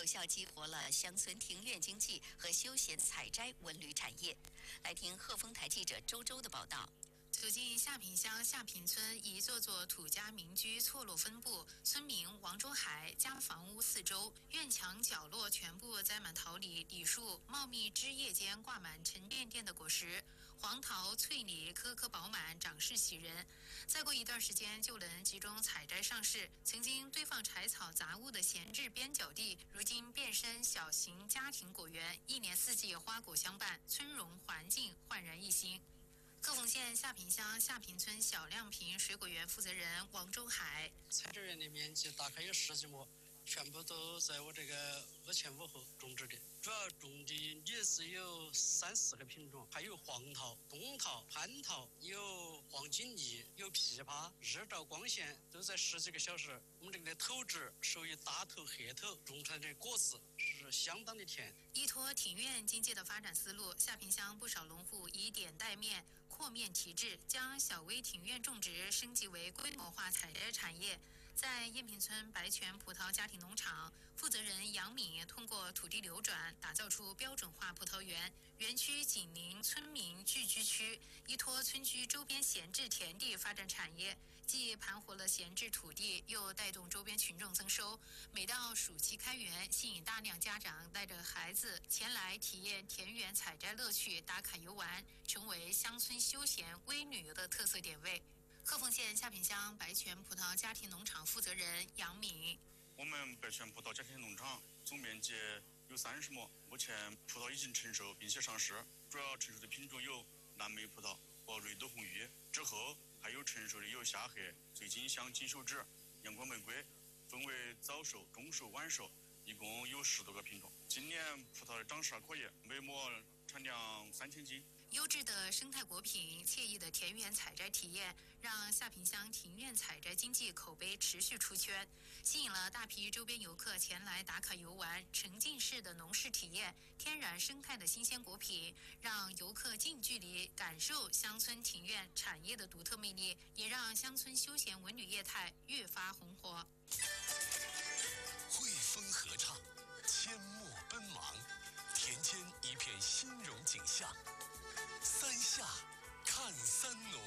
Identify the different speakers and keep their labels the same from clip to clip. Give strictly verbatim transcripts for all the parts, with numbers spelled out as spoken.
Speaker 1: 效激活了乡村庭院经济和休闲采摘文旅产业。来听鹤丰台记者周周的报道。
Speaker 2: 走进下坪乡下坪村一座座土家民居错落分布，村民王忠海家房屋四周、院墙角落全部栽满桃李、李树，茂密枝叶间挂满沉甸甸的果实，黄桃、翠李颗颗饱满，长势喜人。再过一段时间就能集中采摘上市。曾经堆放柴草杂物的闲置边角地，如今变身小型家庭果园，一年四季花果相伴，村容环境焕然一新。鹤峰县下坪乡下坪村小亮坪水果园负责人王忠海：
Speaker 3: 采摘园的面积大概有十几亩，全部都在我这个屋前屋后种植的。主要种的也是有三四个品种，还有黄桃、冬桃、蟠桃，有黄金梨，有枇杷，日照光线都在十几个小时。我们这个的头枝属于大头黑头，种出来的果实是相当的甜。
Speaker 2: 依托庭院经济的发展思路，下坪乡不少农户以点带面、扩面提质，将小微庭院种植升级为规模化采摘产业。在燕坪村白泉葡萄家庭农场，负责人杨敏通过土地流转，打造出标准化葡萄园。园区紧邻村民聚居区，依托村居周边闲置田地发展产业，既盘活了闲置土地，又带动周边群众增收。每到暑期开园，吸引大量家长带着孩子前来体验田园采摘乐趣，打卡游玩，成为乡村休闲微旅游的特色点位。鹤峰县下坪乡白泉葡萄家庭农场负责人杨敏：
Speaker 4: 我们白泉葡萄家庭农场总面积有三十亩，目前葡萄已经成熟并且上市，主要成熟的品种有蓝莓葡萄和瑞朵红玉，之后还有成熟的有夏黑、醉金香、金手指、阳光玫瑰，分为早熟、中熟、晚熟，一共有十多个品种。今年葡萄的长势还可以，每亩产量三千斤。
Speaker 2: 优质的生态果品、惬意的田园采摘体验，让下坪乡庭院采摘经济口碑持续出圈，吸引了大批周边游客前来打卡游玩。沉浸式的农事体验，天然生态的新鲜果品，让游客近距离感受乡村庭院产业的独特魅力，也让乡村休闲文旅业态越发红火。
Speaker 5: 汇丰合唱，阡陌奔忙，田间一片欣荣景象。三下看三农，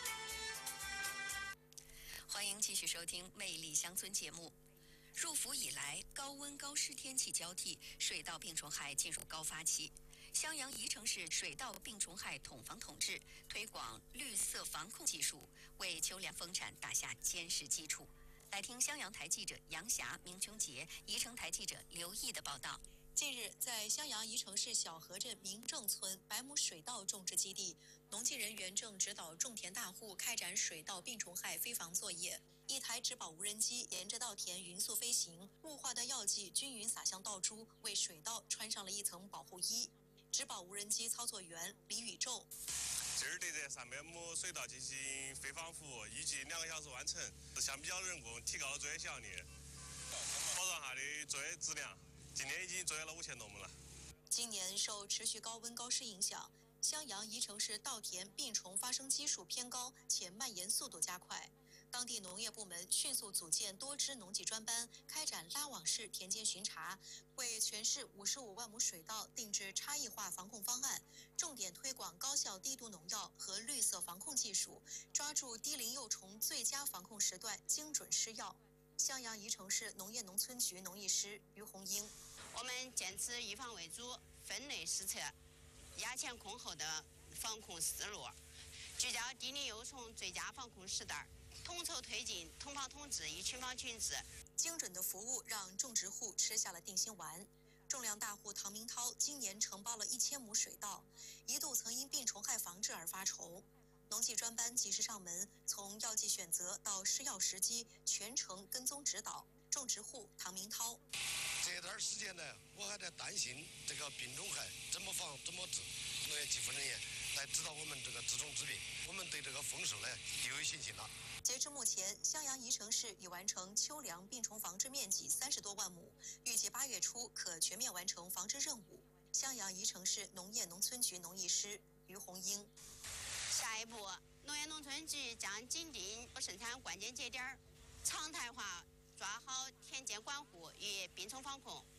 Speaker 1: 欢迎继续收听《魅力乡村》节目。入伏以来，高温高湿天气交替，水稻病虫害进入高发期。襄阳宜城市水稻病虫害统防统治，推广绿色防控技术，为秋粮丰产打下坚实基础。来听襄阳台记者杨霞、明琼杰、宜城台记者刘毅的报道。
Speaker 6: 近日，在襄阳宜城市小河镇明正村百亩水稻种植基地，农技人员正指导种田大户开展水稻病虫害飞防作业。一台植保无人机沿着稻田匀速飞行，雾化的药剂均匀洒向稻株，为水稻穿上了一层保护衣。植保无人机操作员李宇宙：
Speaker 7: 今儿对这三百亩水稻进行飞防服务，预计两个小时完成。相比较人工，提高了作业效率，保障它的作业质量。今年已经作业了五千多亩了。
Speaker 6: 今年受持续高温高湿影响，襄阳宜城市稻田病虫发生基数偏高，且蔓延速度加快。当地农业部门迅速组建多支农技专班，开展拉网式田间巡查，为全市五十五万亩水稻定制差异化防控方案，重点推广高效低毒农药和绿色防控技术，抓住低龄幼虫最佳防控时段，精准施药。襄阳宜城市农业农村局农艺师于红英：
Speaker 8: 我们坚持以防为主，分类施策，压前控后的防控思路，聚焦低龄幼虫最佳防控时段，统筹推进统防统治与群防群治。
Speaker 6: 精准的服务让种植户吃下了定心丸。种粮大户唐明涛今年承包了一千亩水稻，一度曾因病虫害防治而发愁。农技专班及时上门，从药剂选择到施药时机，全程跟踪指导。种植户唐明涛：
Speaker 9: 这段时间呢，我还在担心这个病虫害怎么防怎么治，农业技术人员来指导我们这个治虫治病，我们对这个丰收呢又有信心了。
Speaker 6: 截至目前，襄阳宜城市已完成秋粮病虫防治面积三十多万亩，预计八月初可全面完成防治任务。襄阳宜城市农业农村局农艺师于红英：
Speaker 8: 下一步，农业农村局将紧盯生产关键节点，常态化抓好田间管护与病虫防控，